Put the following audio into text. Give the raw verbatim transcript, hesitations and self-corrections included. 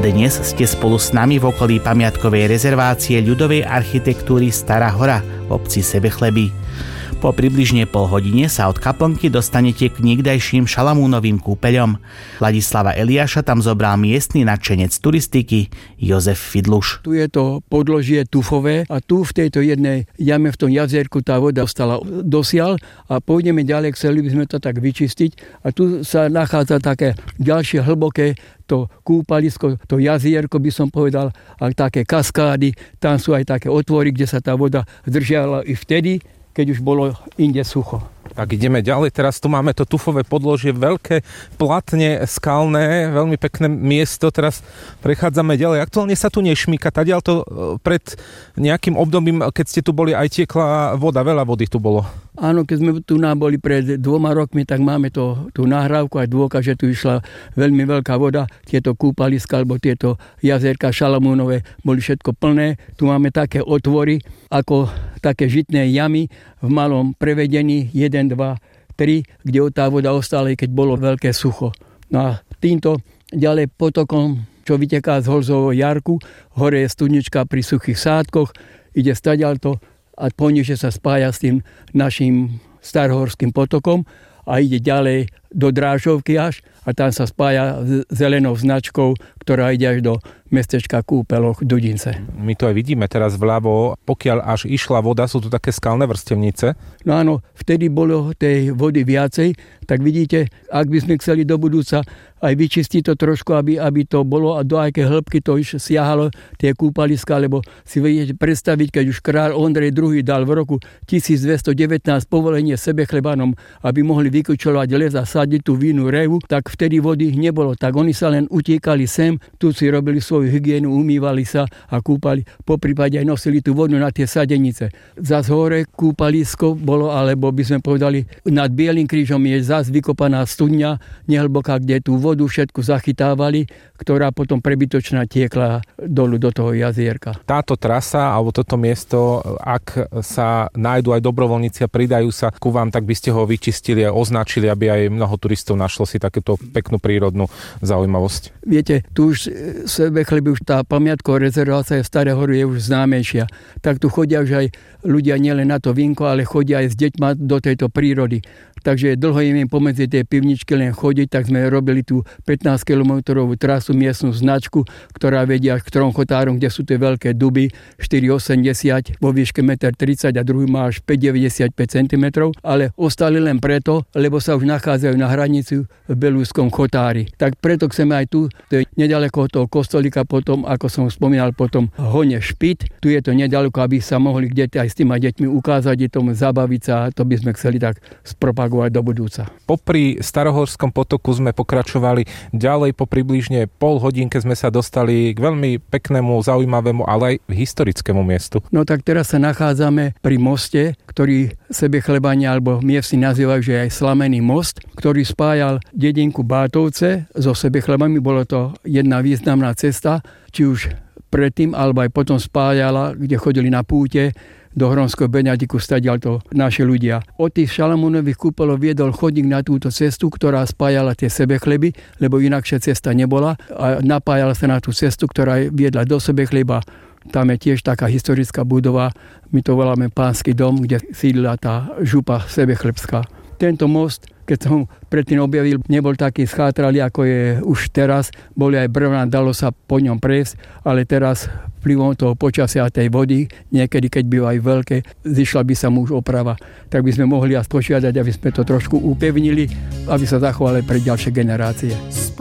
Dnes ste spolu s nami v okolí pamiatkovej rezervácie ľudovej architektúry Stará hora v obci Sebechleby. Po približne pol hodine sa od kaplnky dostanete k niekdajším Šalamúnovým kúpeľom. Ladislava Eliáša tam zobral miestny nadšenec turistiky Jozef Fidluš. Tu je to podložie tufové a tu v tejto jednej jame v tom jazierku tá voda ostala dosiaľ a pôjdeme ďalej, chceli by sme to tak vyčistiť a tu sa nachádza také ďalšie hlboké to kúpalisko, to jazierko by som povedal, a také kaskády, tam sú aj také otvory, kde sa tá voda zdržiala i vtedy, keď už bolo inde sucho. Tak ideme ďalej, teraz tu máme to tufové podložie, veľké, platne, skalné, veľmi pekné miesto, teraz prechádzame ďalej. Aktuálne sa tu nešmíka, tadiaľ to pred nejakým obdobím, keď ste tu boli, aj tiekla voda, veľa vody tu bolo. Áno, keď sme tu boli pred dvoma rokmi, tak máme to, tú nahrávku aj dôkaz, že tu išla veľmi veľká voda. Tieto kúpaliska alebo tieto jazierka Šalamúnové boli všetko plné. Tu máme také otvory, ako také žitné jamy v malom prevedení jeden, dva, tri, kde tá voda ostala, keď bolo veľké sucho. No a týmto ďalej potokom, čo vyteká z Holzovho jarku, hore je studnička pri suchých sádkoch, ide stadiaľto a poniže sa spája s tým našim Starohorským potokom a ide ďalej do Drážovky až a tam sa spája s zelenou značkou, ktorá ide až do mestečka Kúpeloch Dudince. My to aj vidíme teraz vľavo, pokiaľ až išla voda, sú tu také skalné vrstevnice. No áno, vtedy bolo tej vody viacej, tak vidíte, ak by sme chceli do budúca aj vyčistiť to trošku, aby, aby to bolo a do aké hĺbky to už siahalo tie kúpaliska, lebo si viete predstaviť, keď už kráľ Ondrej druhý. dal v roku tisícdvestodevätnásť povolenie Sebechlebanom, aby mohli vykučovať les a sadiť tú vínu revu, tak vtedy vody nebolo. Tak oni sa len utiekali sem, tu si robili svoju hygienu, umývali sa a kúpali. Poprípade aj nosili tú vodu na tie sadenice. Zas hore kúpalisko bolo, alebo by sme povedali, nad Bielým krížom je zas vykopaná studňa, nehlboká, kde tú vodu všetku zachytávali, ktorá potom prebytočná tiekla dolu do toho jazierka. Táto trasa, alebo toto miesto, ak sa nájdu aj dobrovoľníci a pridajú sa ku vám, tak by ste ho vyčistili a označili, aby aj mnoho turistov našlo si takéto peknú prírodnú zaujímavosť. Viete, tu už Sebechleby, už tá pamiatková rezervácia v Staré hory je už známejšia. Tak tu chodia už aj ľudia nielen na to vínko, ale chodia aj s deťma do tejto prírody. Takže dlho im pomedzi tie pivničky len chodiť, tak sme robili tú pätnásťkilometrovú trasu, miestnu značku, ktorá vedia k trom chotárom, kde sú tie veľké duby, štyri osemdesiat, vo výške jeden tridsať a druhý má až päť deväťdesiatpäť centimetrov, ale ostali len preto, lebo sa už nachádzajú na hranici v Belúskom chotári. Tak preto chceme aj tu, to je nedaleko toho kostolíka, potom, ako som spomínal, potom Hone Špit, tu je to nedaleko, aby sa mohli kde aj s tými deťmi ukázať, je tomu zabaviť sa, to by sme chceli tak spropagovať do budúca. Popri Starohorskom potoku sme pokračovali ďalej, po približne pol hodinke sme sa dostali k veľmi peknému, zaujímavému, ale aj historickému miestu. No tak teraz sa nachádzame pri moste, ktorý Sebechlebania alebo miestni nazývajú, že aj Slamený most, ktorý spájal dedinku Bátovce so Sebechlebami. Bolo to jedna významná cesta, či už predtým, alebo aj potom spájala, kde chodili na púte do Hronského Benediku, stadiaľ to naši ľudia. Od tých Šalamúnových kúpeľov viedol chodník na túto cestu, ktorá spájala tie Sebechleby, lebo inakšia cesta nebola a napájala sa na tú cestu, ktorá viedla do Sebechleba. Tam je tiež taká historická budova, my to voláme Pánsky dom, kde sídla tá župa sebechlebská. Tento most, keď som predtým objavil, nebol taký schátralý, ako je už teraz. Boli aj brvná, dalo sa po ňom prejsť, ale teraz vplyvom toho počasia a tej vody, niekedy, keď bývajú veľké, zišla by sa mu už oprava. Tak by sme mohli aj požiadať, aby sme to trošku upevnili, aby sa zachovali pre ďalšie generácie.